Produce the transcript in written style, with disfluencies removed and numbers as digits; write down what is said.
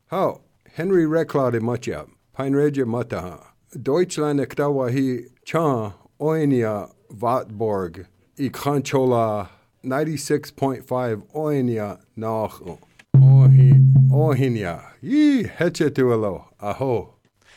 How? Henry Reclade Matja, Peinregia Mataha. Deutschland Ektawahi Cha Oinia Vatborg, Ikhanchola 96.5 Oinia Nach Ohinia. Ye Hechetuelo, Aho.